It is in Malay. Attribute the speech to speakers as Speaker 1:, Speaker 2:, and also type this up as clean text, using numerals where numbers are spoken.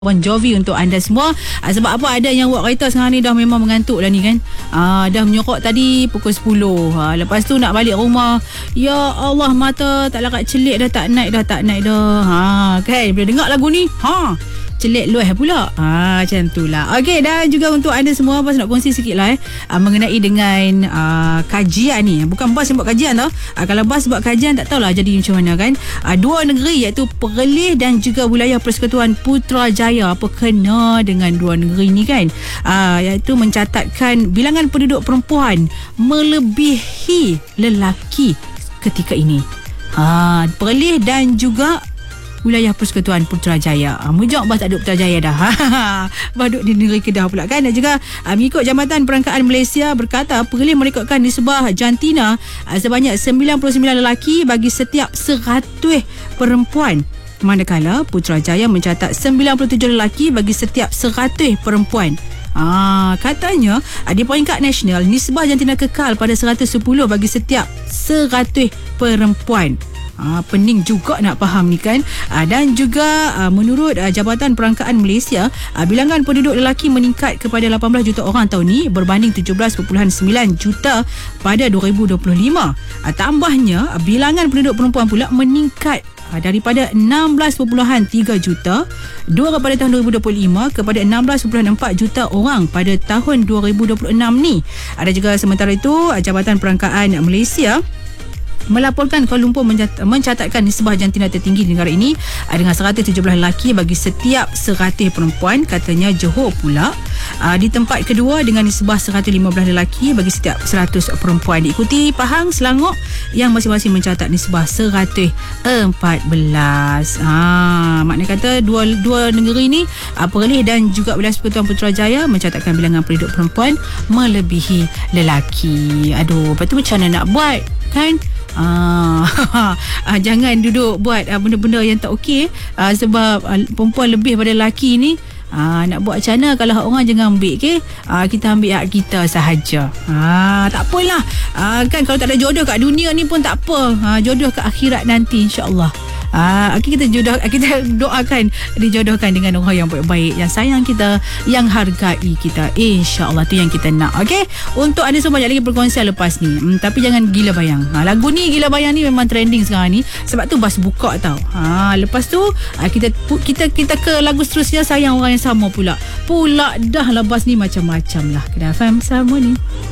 Speaker 1: Bon Jovi untuk anda semua. Sebab apa, ada yang buat kereta sekarang ni dah memang mengantuk dah ni kan. Dah menyorok tadi pukul 10. Lepas tu nak balik rumah, ya Allah, mata tak lakat celik dah, tak naik dah. Kan bila dengar lagu ni, celik lueh pula. Macam tu lah. Okey, dan juga untuk anda semua, Bas nak kongsi sikit lah mengenai dengan kajian ni. Bukan Bas yang buat kajian tau. Kalau Bas buat kajian, tak tahulah jadi macam mana kan. Dua negeri iaitu Perlis dan juga wilayah Persekutuan Putrajaya. Apa kena dengan dua negeri ni kan? Iaitu mencatatkan bilangan penduduk perempuan melebihi lelaki ketika ini. Perlis dan juga wilayah Persekutuan Putrajaya. Mujak Bas tak duduk Putrajaya dah. Bas duduk di negeri Kedah pula kan. Dan juga mengikut Jabatan Perangkaan Malaysia berkata, Perlis merekodkan nisbah jantina sebanyak 99 lelaki bagi setiap 100 perempuan. Manakala Putrajaya mencatat 97 lelaki bagi setiap 100 perempuan. Katanya di peringkat nasional, nisbah jantina kekal pada 110 bagi setiap 100 perempuan. Pening juga nak faham ni kan. Dan juga menurut Jabatan Perangkaan Malaysia, bilangan penduduk lelaki meningkat kepada 18 juta orang tahun ni berbanding 17.9 juta pada 2025. Tambahnya, bilangan penduduk perempuan pula meningkat daripada 16.3 juta pada tahun 2025 kepada 16.4 juta orang pada tahun 2026 ni. Ada juga sementara itu, Jabatan Perangkaan Malaysia melaporkan Kuala Lumpur mencatatkan nisbah jantina tertinggi di negara ini dengan 117 lelaki bagi setiap 100 perempuan. Katanya Johor pula di tempat kedua dengan nisbah 115 lelaki bagi setiap 100 perempuan. Diikuti Pahang, Selangor yang masing-masing mencatat nisbah 114. Maknanya kata dua negeri ni, Perlis dan juga wilayah Persekutuan Putrajaya, mencatatkan bilangan penduduk perempuan melebihi lelaki. Lepas tu macam mana nak buat kan? Jangan duduk buat benda-benda yang tak okey, sebab perempuan lebih pada lelaki ni. Nak buat macam mana kalau hak orang, jangan ambil kita ambil hak kita sahaja. Tak apalah, kan kalau tak ada jodoh kat dunia ni pun tak apa, jodoh kat akhirat nanti insya-Allah. Kita doakan dijodohkan dengan orang yang baik-baik, yang sayang kita, yang hargai kita. InsyaAllah tu yang kita nak. Okey, untuk ada semua banyak lagi perkongsian lepas ni. Tapi jangan gila bayang. Lagu ni Gila Bayang ni memang trending sekarang ni, sebab tu Bas buka tau. Lepas tu kita ke lagu seterusnya, Sayang Orang Yang Sama pula dah lah Bas ni macam-macam lah. Kedah FM sama ni.